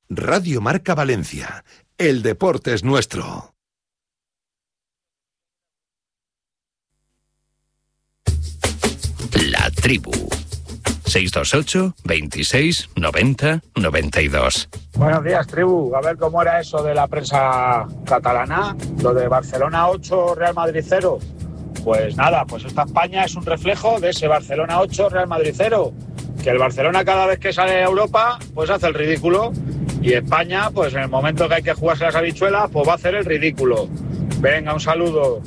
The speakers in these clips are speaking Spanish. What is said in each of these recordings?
Radio Marca Valencia. El deporte es nuestro. La Tribu. 628 26 90 92. Buenos días, Tribu. A ver cómo era eso de la prensa catalana, lo de Barcelona 8, Real Madrid 0. Pues nada, pues esta España es un reflejo de ese Barcelona 8, Real Madrid 0. Que el Barcelona cada vez que sale a Europa, pues hace el ridículo. Y España, pues en el momento que hay que jugarse las habichuelas, pues va a hacer el ridículo. Venga, un saludo.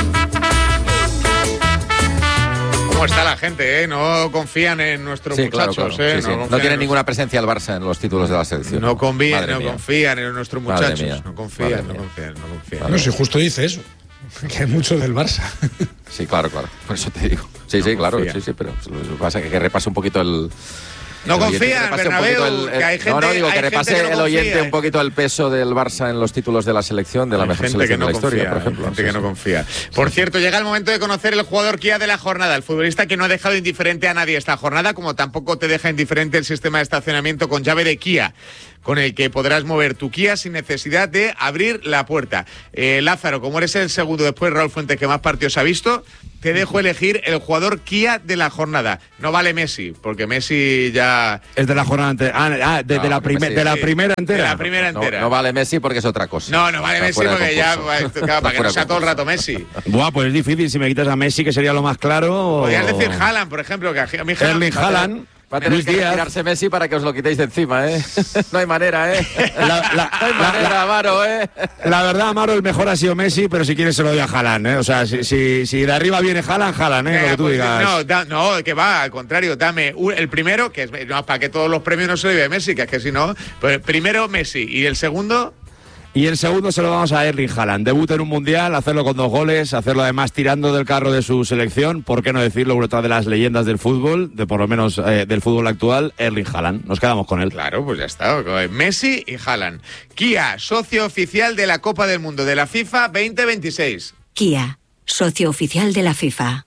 ¿Cómo está la gente, eh? No confían en nuestros muchachos, claro. Sí. No tiene ninguna presencia el Barça en los títulos de la selección. No confían en nuestros muchachos. No confían. No, si justo dice eso, que hay mucho del Barça. Sí, claro. Por eso te digo. Sí, claro. Sí, pero lo que pasa es que repase un poquito el... No confían, Bernabéu, que hay gente... digo, que repase el oyente un poquito el peso del Barça en los títulos de la selección, de la mejor selección de la historia, por ejemplo. Hay gente que no confía. Por cierto, llega el momento de conocer el jugador Kia de la jornada, el futbolista que no ha dejado indiferente a nadie esta jornada, como tampoco te deja indiferente el sistema de estacionamiento con llave de Kia, con el que podrás mover tu Kia sin necesidad de abrir la puerta. Lázaro, como eres el segundo después de Raúl Fuentes que más partidos ha visto, te dejo elegir el jugador Kia de la jornada. No vale Messi, porque Messi ya... Es de la jornada entera. De la primera entera. De la primera entera. No vale Messi porque es otra cosa. No vale Messi porque ya... Claro, para que no sea todo el rato Messi. Buah, pues es difícil. Si me quitas a Messi, que sería lo más claro... Podrías decir Haaland, por ejemplo, que a mí Erling Haaland... Va a tener que retirarse Messi para que os lo quitéis de encima, ¿eh? No hay manera, ¿eh? No hay manera, Amaro, ¿eh? La verdad, Amaro, el mejor ha sido Messi, pero si quieres se lo doy a Haaland, ¿eh? O sea, si de arriba viene Haaland, ¿eh? Lo que tú digas. No, que va, al contrario, dame el primero, que es para que todos los premios no se lo lleve Messi, que es que si no... Pues primero Messi, y el segundo... Y el segundo se lo vamos a Erling Haaland. Debut en un mundial, hacerlo con 2 goles, hacerlo además tirando del carro de su selección. ¿Por qué no decirlo? Una de las leyendas del fútbol, de por lo menos del fútbol actual, Erling Haaland. Nos quedamos con él. Claro, pues ya está. Messi y Haaland. Kia, socio oficial de la Copa del Mundo de la FIFA 2026. Kia, socio oficial de la FIFA.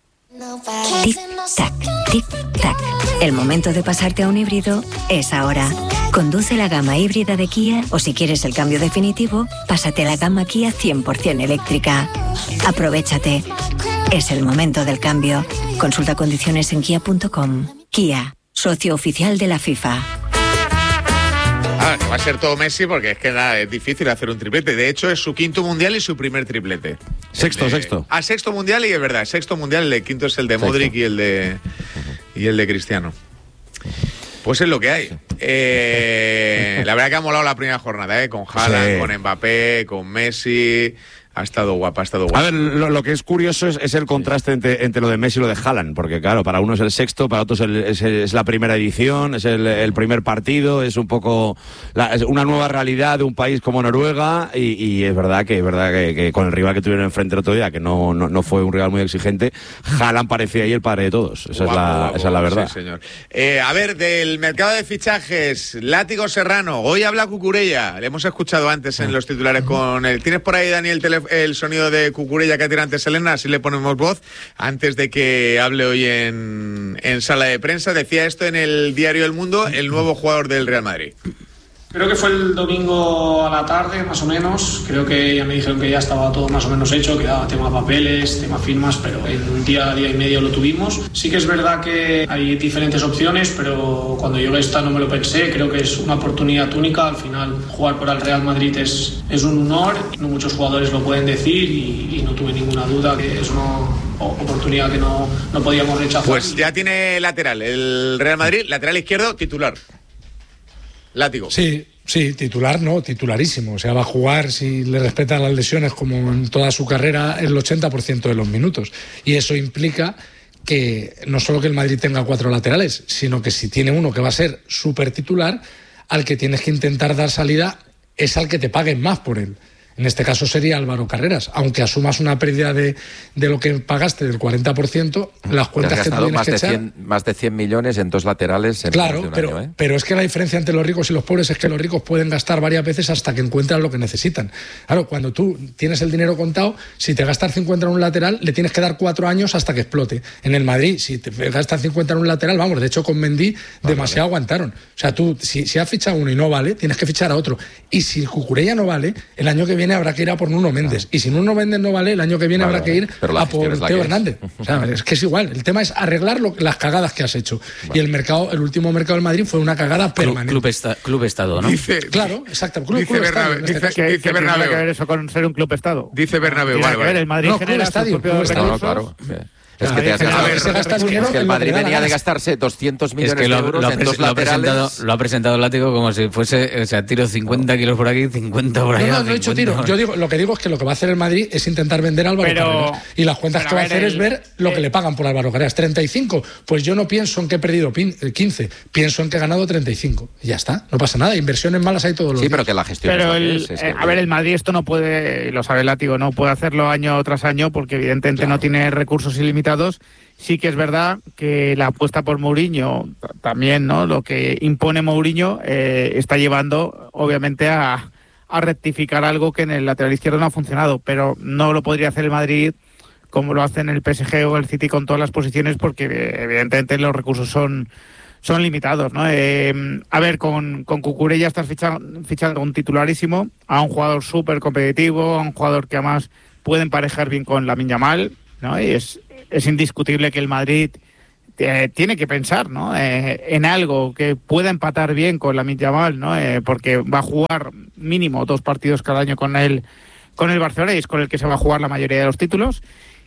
Tic-tac, tic-tac. El momento de pasarte a un híbrido es ahora. Conduce la gama híbrida de Kia o si quieres el cambio definitivo, pásate a la gama Kia 100% eléctrica. Aprovechate. Es el momento del cambio. Consulta condiciones en kia.com. Kia, socio oficial de la FIFA. Que va a ser todo Messi porque es que es difícil hacer un triplete. De hecho, es su 5º mundial y su primer triplete. Sexto. Sexto mundial y es verdad, sexto mundial, el quinto es el de Modric y el de Cristiano. Pues es lo que hay. La verdad que ha molado la primera jornada, con Haaland, con Mbappé, con Messi. Ha estado guapa. A ver, lo que es curioso es el contraste entre lo de Messi y lo de Haaland, porque claro, para uno es el sexto, para otros es la primera edición, es el primer partido, es un poco es una nueva realidad de un país como Noruega y es verdad que con el rival que tuvieron enfrente el otro día, que no fue un rival muy exigente, Haaland parecía ahí el padre de todos. Esa es la verdad. Sí, señor. A ver, del mercado de fichajes, Látigo Serrano, hoy habla Cucurella, le hemos escuchado antes en los titulares con él. ¿Tienes por ahí, Daniel, el sonido de Cucurella que tira antes Elena? Así le ponemos voz antes de que hable hoy en sala de prensa. Decía esto en el diario El Mundo, el nuevo jugador del Real Madrid. Creo que fue el domingo a la tarde, más o menos. Creo que ya me dijeron que ya estaba todo más o menos hecho, quedaba tema papeles, tema firmas, pero en un día y medio lo tuvimos. Sí que es verdad que hay diferentes opciones, pero cuando yo esta no me lo pensé. Creo que es una oportunidad única. Al final, jugar por el Real Madrid es un honor. No muchos jugadores lo pueden decir y no tuve ninguna duda que es una oportunidad que no podíamos rechazar. Pues ya tiene lateral. El Real Madrid, lateral izquierdo, titular. Látigo. Sí, titular, no, titularísimo. O sea, va a jugar, si le respetan las lesiones como en toda su carrera, el 80% de los minutos. Y eso implica que no solo que el Madrid tenga 4 laterales, sino que si tiene uno que va a ser súper titular, al que tienes que intentar dar salida es al que te paguen más por él. En este caso sería Álvaro Carreras. Aunque asumas una pérdida de lo que pagaste del 40%, las cuentas que tienes que echar... Más de 100 millones en 2 laterales en claro, menos de un año, pero es que la diferencia entre los ricos y los pobres es que los ricos pueden gastar varias veces hasta que encuentran lo que necesitan. Claro, cuando tú tienes el dinero contado, si te gastas 50 en un lateral, le tienes que dar 4 años hasta que explote. En el Madrid, si te gastas 50 en un lateral, vamos, de hecho con Mendy demasiado aguantaron. O sea, tú, si has fichado uno y no vale, tienes que fichar a otro. Y si Cucurella no vale, el año que viene habrá que ir a por Nuno Méndez. Y si Nuno Méndez no vale, el año que viene habrá que ir a por Teo Hernández. O sea, es que es igual. El tema es arreglar las cagadas que has hecho. Y el último mercado del Madrid fue una cagada permanente. Club Estado, ¿no? Claro, exacto. Dice Bernabéu. ¿Qué tiene que ver eso con ser un club Estado? Dice Bernabéu. El Madrid genera su propio recursos. Claro. Es que el Madrid venía de gastarse 200 millones de euros en 2 laterales. Lo ha presentado el látigo como si fuese, o sea, tiro 50 kilos por aquí, 50 por allá. No he hecho tiro. Yo digo, lo que digo es que lo que va a hacer el Madrid es intentar vender a Álvaro Carreras. Y las cuentas que va a hacer es ver lo que le pagan por Álvaro Carreras. 35, pues yo no pienso en que he perdido 15, pienso en que he ganado 35. Y ya está, no pasa nada. Inversiones malas hay todos los días. Sí, pero que la gestión a ver, el Madrid esto no puede, lo sabe el látigo, no puede hacerlo año tras año porque evidentemente no tiene recursos ilimitados. Sí que es verdad que la apuesta por Mourinho también, ¿no? Lo que impone Mourinho está llevando, obviamente, a rectificar algo que en el lateral izquierdo no ha funcionado, pero no lo podría hacer el Madrid como lo hacen el PSG o el City con todas las posiciones, porque evidentemente los recursos son limitados, ¿no? A ver, con Cucurella estás fichando un titularísimo, a un jugador súper competitivo, a un jugador que además puede emparejar bien con Lamine Yamal, ¿no? Y es indiscutible que el Madrid tiene que pensar, ¿no? En algo que pueda empatar bien con Lamine Yamal, ¿no? Porque va a jugar mínimo 2 partidos cada año con el Barcelona y es con el que se va a jugar la mayoría de los títulos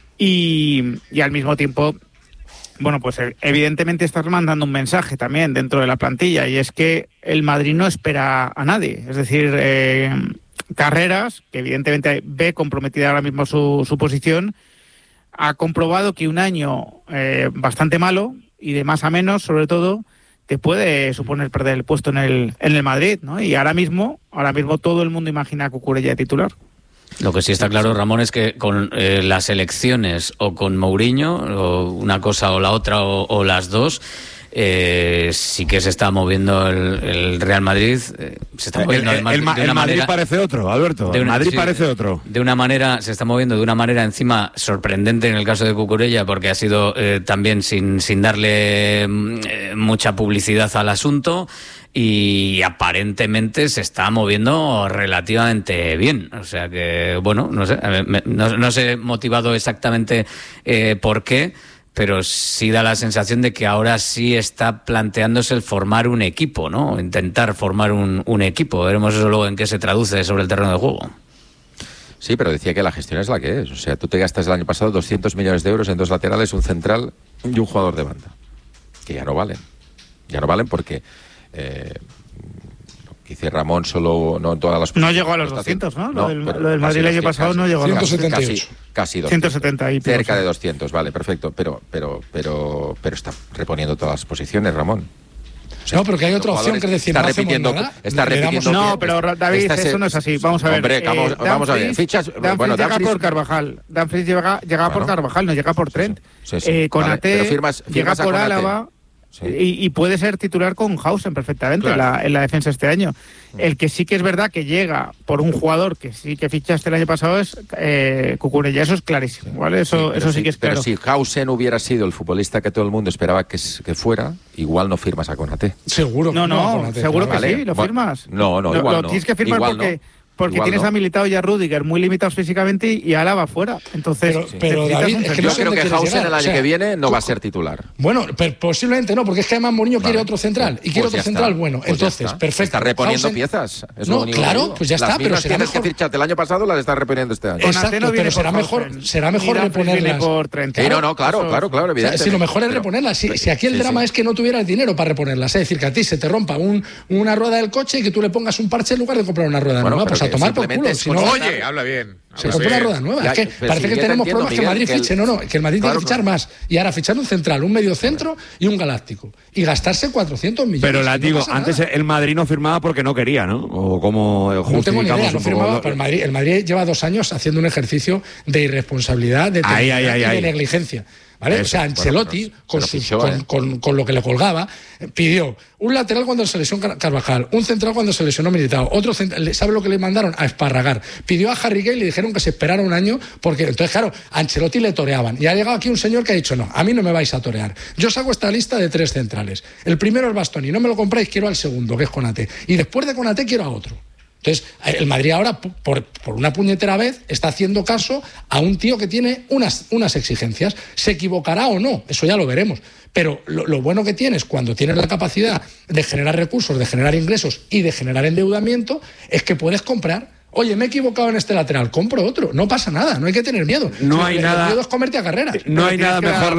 y al mismo tiempo, bueno, pues evidentemente estás mandando un mensaje también dentro de la plantilla y es que el Madrid no espera a nadie, es decir, Carreras, que evidentemente ve comprometida ahora mismo su posición, ha comprobado que un año bastante malo y de más a menos, sobre todo, te puede suponer perder el puesto en el Madrid, ¿no? Y ahora mismo todo el mundo imagina a Cucurella de titular. Lo que sí está claro, Ramón, es que con las elecciones o con Mourinho, o una cosa o la otra o las dos, sí que se está moviendo el Real Madrid. Se está moviendo además el Madrid parece otro, Alberto. El Madrid parece otro. Se está moviendo de una manera encima sorprendente en el caso de Cucurella, porque ha sido también sin darle mucha publicidad al asunto. Y aparentemente se está moviendo relativamente bien. O sea que, bueno, no sé, no sé motivado exactamente por qué, pero sí da la sensación de que ahora sí está planteándose el formar un equipo, ¿no? Intentar formar un equipo. Veremos eso luego en qué se traduce sobre el terreno de juego. Sí, pero decía que la gestión es la que es. O sea, tú te gastas el año pasado 200 millones de euros en 2 laterales, un central y un jugador de banda. Que ya no valen. Ya no valen porque... dice Ramón, solo no en todas las... No llegó a los 200, ¿no? Lo del Madrid el año pasado no llegó a los 178. Casi 200. 170 y cerca de 200, vale, perfecto. Pero está reponiendo todas las posiciones, Ramón. O sea, no, pero que hay otra opción, que es decir, está repitiendo. No, pero David, eso no es así. Vamos a ver. Hombre, vamos a ver. Fichas. Dumfries llega por Carvajal. Dumfries llega por Carvajal, no llega por Trent. Sí. Konate llega por Álava. Sí. Y puede ser titular con Hausen perfectamente, claro, en la defensa este año. El que sí que es verdad que llega por un jugador que sí que fichaste el año pasado es Cucurella, eso es clarísimo, ¿vale? Eso sí que es claro. Pero si Hausen hubiera sido el futbolista que todo el mundo esperaba que fuera, igual no firmas a Konate. Seguro. No, seguro que sí, lo firmas. No, igual no. Lo tienes que firmar porque igual tienes a Militao y a Rudiger muy limitados físicamente y a Álava fuera. Entonces, pero David, es que yo creo que Hausen el año que viene no va a ser titular. Bueno, posiblemente no, porque es que además Mourinho quiere otro central y quiere otro central bueno. Pues entonces, perfecto. Está reponiendo piezas. No, claro, pues ya está. Pero será mejor que ficharte el año pasado las está reponiendo este año. Exacto, pero será mejor reponerlas. No, claro, evidentemente. Si lo mejor es reponerlas. Si aquí el drama es que no tuvieras dinero para reponerlas, es decir, que a ti se te rompa una rueda del coche y que tú le pongas un parche en lugar de comprar una rueda nueva, pues a tomar por culo. Oye, habla bien. Se compra una rueda nueva. Es que parece que tenemos problemas que Madrid fiche. No, que el Madrid tiene que fichar más. Y ahora fichar un central, un medio centro y un galáctico. Y gastarse 400 millones. Pero digo, antes el Madrid no firmaba porque no quería, ¿no? O como no tengo ni idea, no firmaba. Pero el Madrid lleva 2 años haciendo un ejercicio de irresponsabilidad, de negligencia. ¿Vale? Eso, o sea, Ancelotti, con lo que le colgaba, pidió un lateral cuando se lesionó Carvajal, un central cuando se lesionó Militao, otro central, ¿sabe lo que le mandaron? A Esparragar. Pidió a Harry Kane y le dijeron que se esperara un año, porque entonces, claro, a Ancelotti le toreaban. Y ha llegado aquí un señor que ha dicho, no, a mí no me vais a torear. Yo saco esta lista de 3 centrales. El primero es Bastoni, no me lo compráis, quiero al segundo, que es Konaté. Y después de Konaté quiero a otro. Entonces, el Madrid ahora, por una puñetera vez, está haciendo caso a un tío que tiene unas exigencias. ¿Se equivocará o no? Eso ya lo veremos. Pero lo bueno que tienes cuando tienes la capacidad de generar recursos, de generar ingresos y de generar endeudamiento, es que puedes comprar. Oye, me he equivocado en este lateral, compro otro. No pasa nada, no hay que tener miedo. No hay nada. El miedo es comerte a carrera. No hay nada mejor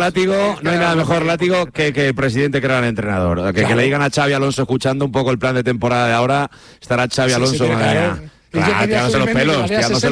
látigo que el presidente crea al entrenador. Que le digan a Xabi Alonso, escuchando un poco el plan de temporada de ahora, estará Xabi Alonso. Tirándose los pelos,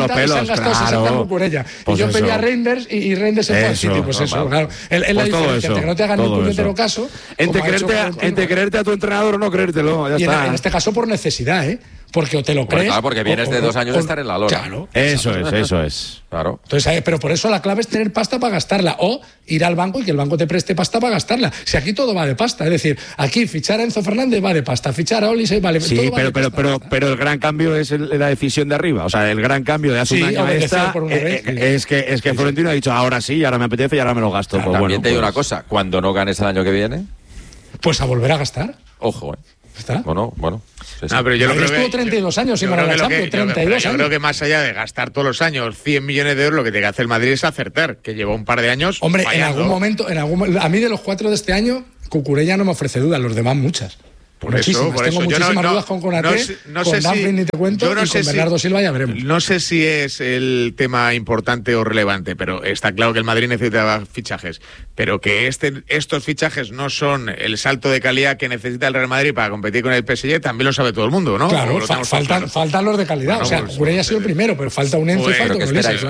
claro. Y yo pedía a Reinders y Reinders se fue al City. Pues eso, claro. Es la diferencia, entre que no te hagan ni puñetero caso. Entre creerte a tu entrenador o no creértelo, ya está. En este caso por necesidad, porque o te lo crees. Claro, porque vienes de 2 años de estar en la lona. Claro. Eso es. Claro. Entonces, pero por eso la clave es tener pasta para gastarla o ir al banco y que el banco te preste pasta para gastarla. Si aquí todo va de pasta, es decir, aquí fichar a Enzo Fernández va de pasta, fichar a Olise vale. Sí, todo pero el gran cambio es la decisión de arriba. O sea, el gran cambio de hace un año a esta es que Florentino ha dicho ahora sí, ahora me apetece y ahora me lo gasto. Claro, pues también te digo una cosa, cuando no ganes el año que viene, pues a volver a gastar. Ojo, ¿Está? Bueno. Sí. No, pero yo creo que estuvo 32 años sin ganar la Champions, 32 años. Yo creo que más allá de gastar todos los años 100 millones de euros, lo que tiene que hacer el Madrid es acertar, que lleva un par de años. Hombre, fallando. en algún momento, a mí de los 4 de este año, Cucurella no me ofrece dudas, los demás muchas. Por eso, tengo muchísimas dudas con Konaté, con Dumfries ni te cuento, y con Bernardo Silva ya veremos. No sé si es el tema importante o relevante, pero está claro que el Madrid necesita fichajes, pero que estos fichajes no son el salto de calidad que necesita el Real Madrid para competir con el PSG, también lo sabe todo el mundo, ¿no? Claro, faltan los de calidad, bueno, o sea, Cucurella ha sido el primero, pero falta un Enzo y falta un Ulises,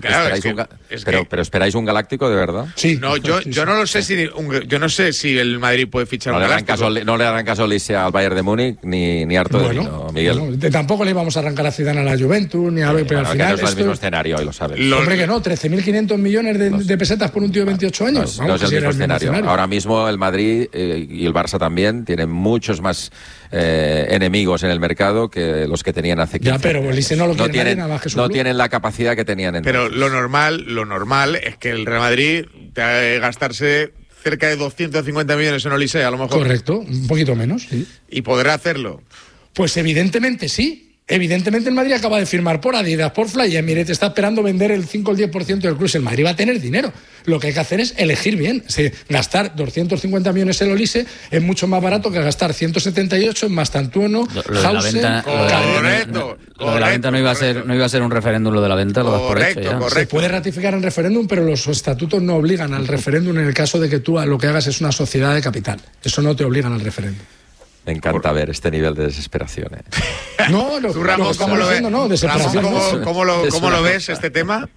claro. Pero esperáis un Galáctico, ¿de verdad? Sí. No, yo no lo sé yo no sé si el Madrid puede fichar un Galáctico. No le harán caso al Bayern de Múnich ni harto de vino, Miguel. Bueno, tampoco le íbamos a arrancar a Zidane a la Juventus ni a pero al final no es el mismo escenario, hoy lo sabes. Hombre, que no, 13.500 millones de pesetas por un tío de 28 años. No es el mismo escenario. Ahora mismo el Madrid y el Barça también tienen muchos más enemigos en el mercado que los que tenían hace 15 años. Ya, pero Olise no lo quiere nada más que su no tienen la capacidad que tenían entonces. Pero lo normal es que el Real Madrid te haga gastarse cerca de 250 millones en Olise, a lo mejor. Correcto, un poquito menos, sí. ¿Y podrá hacerlo? Pues evidentemente sí. Evidentemente el Madrid acaba de firmar por Adidas, por Fly Emirates, está esperando vender el 5 o el 10% del club. El Madrid va a tener dinero. Lo que hay que hacer es elegir bien. Gastar 250 millones en Olise es mucho más barato que gastar 178 en Mastantuono, Hausen. Correcto. Lo de la venta no iba a ser un referéndum, lo de la venta, lo das por hecho ya. Se puede ratificar en referéndum, pero los estatutos no obligan al referéndum en el caso de que tú lo que hagas es una sociedad de capital. Eso no te obligan al referéndum. Me encanta ver este nivel de desesperación. No, ¿Tú, Ramos, cómo lo ves? No, desesperación. Ramos, ¿cómo lo ves este tema?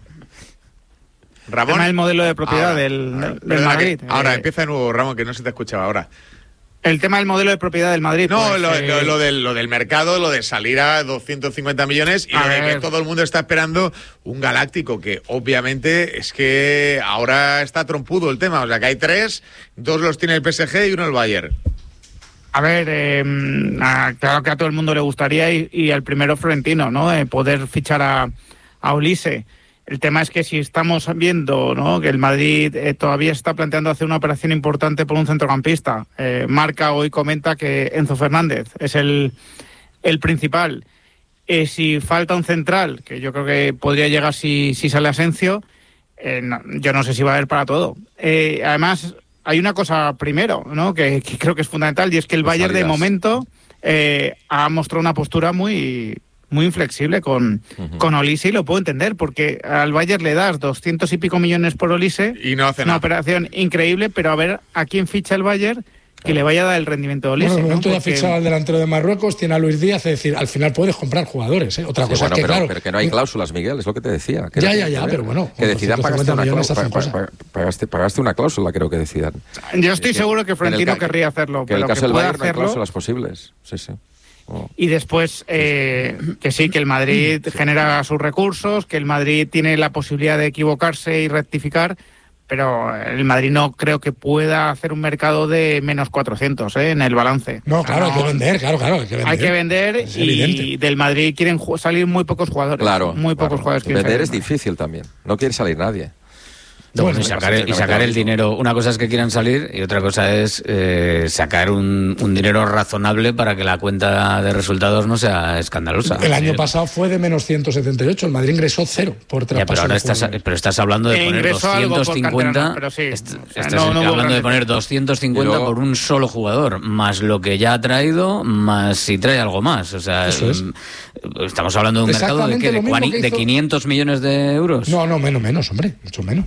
Ramón. El tema del modelo de propiedad del Madrid. Ahora, empieza de nuevo, Ramón, que no se te escuchaba ahora. El tema del modelo de propiedad del Madrid. No, pues, lo del mercado, lo de salir a 250 millones y lo de que todo el mundo está esperando un Galáctico, que obviamente es que ahora está trompudo el tema. O sea, que hay 3, 2 los tiene el PSG y 1 el Bayern. A ver, claro que a todo el mundo le gustaría y al primero Florentino, ¿no? Poder fichar a Olise. El tema es que si estamos viendo, ¿no?, que el Madrid todavía se está planteando hacer una operación importante por un centrocampista. Marca hoy comenta que Enzo Fernández es el principal. Si falta un central, que yo creo que podría llegar si sale Asensio, yo no sé si va a haber para todo. Además, hay una cosa primero, ¿no?, que creo que es fundamental, y es que el Bayern de momento ha mostrado una postura muy inflexible con Olise, y lo puedo entender, porque al Bayern le das 200 y pico millones por Olise y no hace una nada. Operación increíble, pero a ver a quién ficha el Bayern que le vaya a dar el rendimiento de Olise. Bueno, el momento ¿no? ya fichado al delantero de Marruecos, tiene a Luis Díaz, es decir, al final puedes comprar jugadores. Otra cosa es que, pero, claro. pero que no hay cláusulas, Miguel, es lo que te decía. Que Ya, pero bueno. Que decidan pagaste una cláusula, creo que decidan. Yo estoy seguro que Florentino querría hacerlo, que en pero el caso que del pueda Bayern no hay hacerlo. cláusulas posibles. Sí. Y después, que sí, que el Madrid genera sus recursos, que el Madrid tiene la posibilidad de equivocarse y rectificar, pero el Madrid no creo que pueda hacer un mercado de menos 400 en el balance. No, claro, hay que vender, claro, hay que vender. Es y evidente. Del Madrid quieren salir muy pocos jugadores. Claro. Muy pocos jugadores quieren Vender salir. es difícil también. No quiere salir nadie. Bueno, y sacar el dinero. Una cosa es que quieran salir y otra cosa es sacar un dinero razonable para que la cuenta de resultados no sea escandalosa. El año pasado fue de menos 178, el Madrid ingresó 0 por traspaso. Pero estás hablando de poner 250. Pero sí, Estás hablando de poner 250 por un solo jugador, más lo que ya ha traído, más si trae algo más. O sea, estamos hablando de un mercado de 500 millones de euros. No, menos, hombre, mucho menos.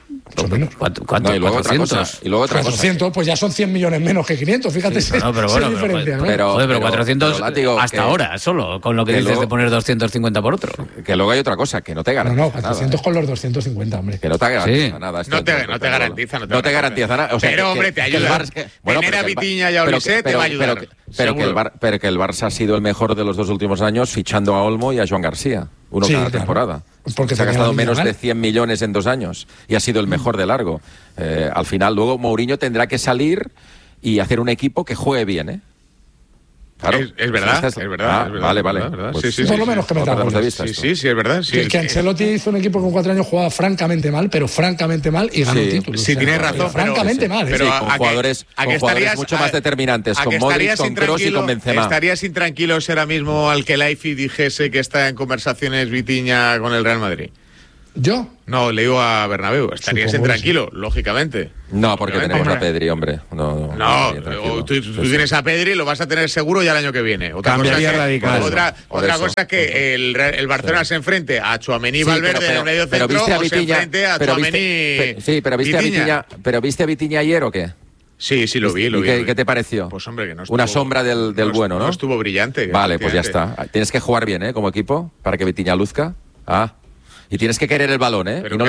¿Cuánto? Y luego 400. Y luego otra 400, cosa. Pues ya son 100 millones menos que 500, fíjate si diferencia, ¿no? Pero 400 látigo, hasta ahora, solo, con lo que dices de poner 250 por otro. Que luego hay otra cosa, que no te garantiza No, 400 con los 250, hombre. Que no te garantiza nada. No te garantiza nada. O sea, pero, hombre, te ayuda. Tener a Vitinha y a Olise te va a ayudar. Pero que el Barça ha sido el mejor de los 2 últimos años fichando a Olmo y a Joan García. Uno cada temporada. Porque se ha gastado menos de 100 millones en 2 años y ha sido el mejor de largo. Al final, luego Mourinho tendrá que salir y hacer un equipo que juegue bien, ¿eh? Claro. Es verdad, es verdad. Vale. Pues sí, por lo menos que me perdamos de vista. Sí, es verdad. Sí, que Ancelotti hizo un equipo con 4 años, jugaba francamente mal, pero francamente mal y ganó títulos. Sí, tienes razón. Francamente mal. Pero con jugadores mucho más determinantes, con Modric, con Kroos y con Benzema. ¿Estarías intranquilo si ahora mismo al que Laifi dijese que está en conversaciones Vitinha con el Real Madrid? ¿Yo? No, le digo a Bernabéu. Estarías intranquilo, lógicamente. No, porque tenemos a Pedri, hombre. No, tú tienes a Pedri, lo vas a tener seguro ya el año que viene. Cambiaría radical. Otra cosa es que el Barcelona se enfrente a Tchouaméni Valverde en el medio centro, o se enfrente a Tchouaméni. Sí, pero ¿viste a Vitinha ayer o qué? Sí, lo vi. ¿Qué te pareció? Pues hombre, que no estuvo, una sombra del bueno, ¿no? No estuvo brillante. Vale, pues ya está. Tienes que jugar bien, como equipo, para que Vitinha luzca. Y tienes que querer el balón, ¿eh? Pero y no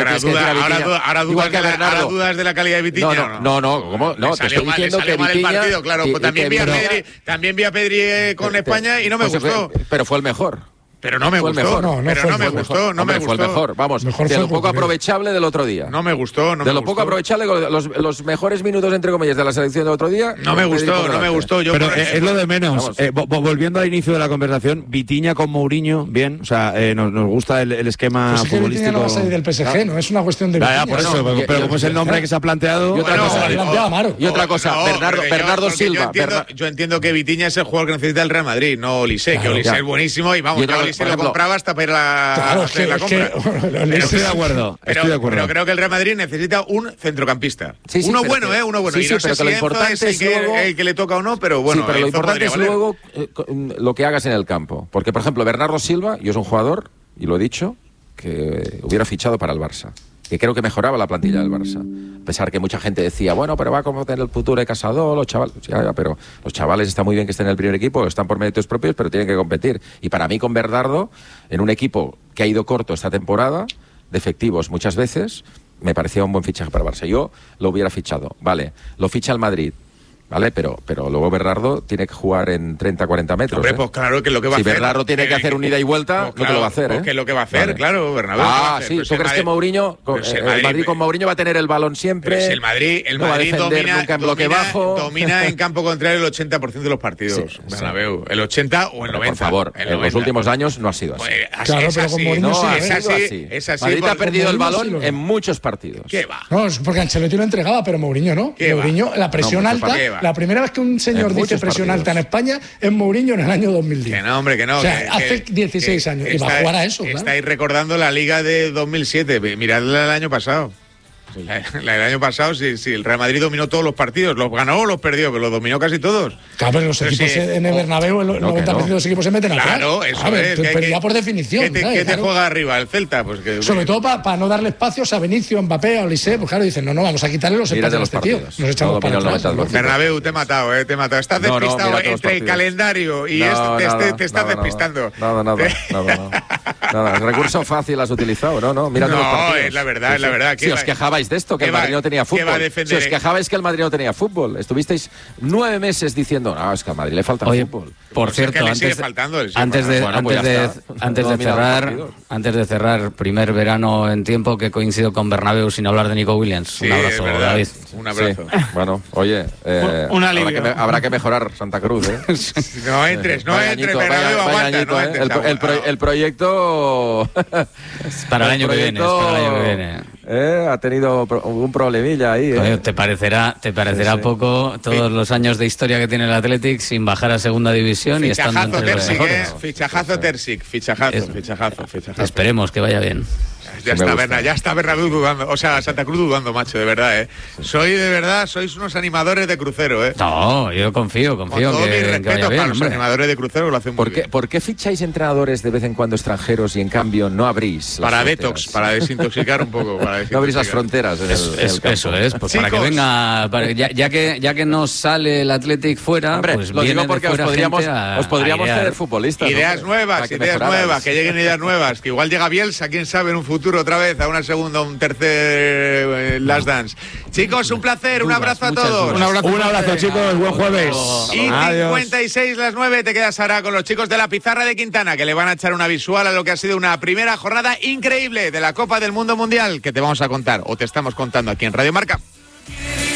ahora dudas de la calidad de Vitinha. No, ¿cómo? No, te estoy diciendo que Vitinha... el partido, claro. Pues también vi a Pedri con España y no me gustó. Pero fue el mejor. Pero no me gustó. No me gustó. Fue el mejor. Vamos, de lo poco aprovechable del otro día. No me gustó. De lo poco aprovechable, los mejores minutos, entre comillas, de la selección del otro día. No me gustó. Pero es lo de menos. Volviendo al inicio de la conversación, Vitinha con Mourinho, bien. O sea, nos gusta el esquema pues futbolístico. Vitinha no va a salir del PSG, no es una cuestión de Vitinha. Por eso, pero como es el nombre que se ha planteado... Y otra cosa, Bernardo Silva. Yo entiendo que Vitinha es el jugador que necesita el Real Madrid, no Olise, que Olise es buenísimo y vamos, yo Olise lo compraba hasta para ir a hacer la compra. Estoy de acuerdo. Pero creo que el Real Madrid necesita un centrocampista. Uno bueno. Sí, y no sé pero si lo importante es el que le toca o no, pero bueno. Sí, pero lo importante es luego lo que hagas en el campo. Porque, por ejemplo, Bernardo Silva, yo es un jugador, y lo he dicho, que hubiera fichado para el Barça. Que creo que mejoraba la plantilla del Barça. A pesar que mucha gente decía, bueno, pero va como tener el futuro de Casado, los chavales. Pero los chavales está muy bien que estén en el primer equipo, están por méritos propios, pero tienen que competir. Y para mí, con Bernardo, en un equipo que ha ido corto esta temporada, de efectivos muchas veces, me parecía un buen fichaje para el Barça. Yo lo hubiera fichado. Vale, lo ficha el Madrid. ¿Vale? Pero luego Bernardo tiene que jugar en 30-40 metros. Hombre, pues claro que lo que va a hacer. Si Bernardo tiene que hacer un ida y vuelta, no te lo va a hacer, ¿eh? Que lo que va a hacer, claro, Bernabéu. Sí, ¿tú crees que Mourinho, el Madrid con Mourinho va a tener el balón siempre? El Madrid domina nunca en bloque bajo. Domina en campo contrario el 80% de de los partidos, Bernabéu. El 80 o el 90. Por favor, en los últimos años no ha sido así. Claro, pero con Mourinho es así. Madrid ha perdido el balón en muchos partidos. ¿Qué va? No, es porque Ancelotti lo entregaba, pero Mourinho no. Mourinho, la presión alta, la primera vez que un señor dice presión alta en España es Mourinho en el año 2010. Que no, hombre, que no. O sea, hace 16 años. Y va a jugar a eso, Estáis recordando la Liga de 2007. Miradla el año pasado. El año pasado, sí, el Real Madrid dominó todos los partidos. Los ganó o los perdió, pero los dominó casi todos. Claro, pero los equipos en el Bernabéu, el 90% de los equipos se meten atrás. Claro, eso es. Pero ya por definición. ¿Qué te juega arriba? ¿El Celta? Pues que, sobre todo para no darle espacios a Benicio, a Mbappé, a Olise. Pues claro, dicen, no, vamos a quitarle los espacios a este tío. Nos echamos para atrás. Bernabéu, te he matado, te he matado. Estás despistado entre el calendario y te estás despistando. Nada, el recurso fácil has utilizado, ¿no? Mírate los partidos. Es la verdad. Si os quejabais de esto, que el Madrid no tenía fútbol. Si os quejabais que el Madrid no tenía fútbol. Estuvisteis 9 meses diciendo, no, es que al Madrid le falta fútbol. Por cierto, antes de cerrar, primer verano en tiempo que coincido con Bernabéu sin hablar de Nico Williams. Un abrazo, David. Un abrazo. Sí. Bueno, oye, habrá que mejorar Santa Cruz, ¿eh? No entres, Bernabéu, aguanta. El proyecto... para el año que viene. Ha tenido un problemilla ahí. ¿Te parecerá poco todos los años de historia que tiene el Athletic sin bajar a segunda división y estando entre los mejores? Fichajazo Terzic. Esperemos que vaya bien. Ya está Bernabéu dudando, o sea, Santa Cruz dudando, macho, de verdad, sois unos animadores de crucero, No, yo confío con todo mi respeto para los animadores de crucero, lo hacen muy bien. ¿Por qué ficháis entrenadores de vez en cuando extranjeros y en cambio no abrís las fronteras? Detox, para desintoxicar un poco. No abrís las fronteras. Eso es, pues para que venga, ya que no sale el Athletic fuera, hombre, pues lo digo porque os podríamos tener futbolistas. Ideas nuevas, que lleguen ideas nuevas, que igual llega Bielsa, quién sabe, en un futuro otra vez a una segunda, un tercer Last Dance. Chicos, un placer, un abrazo a todos. Un abrazo, chicos, buen jueves. Y 56 las 9 te quedas ahora con los chicos de la Pizarra de Quintana, que le van a echar una visual a lo que ha sido una primera jornada increíble de la Copa del Mundo Mundial, que te vamos a contar, o te estamos contando aquí en Radio Marca.